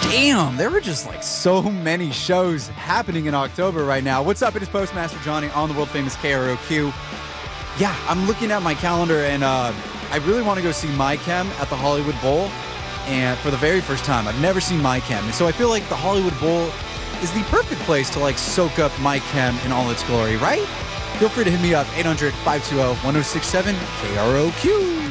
Damn, there were just like so many shows happening in October right now. What's up? It is Postmaster Johnny on the world famous KROQ. Yeah, I'm looking at my calendar and I really want to go see My Chem at the Hollywood Bowl. And for the very first time, I've never seen My Chem. And so I feel like the Hollywood Bowl is the perfect place to like soak up My Chem in all its glory, right? Feel free to hit me up, 800-520-1067 KROQ.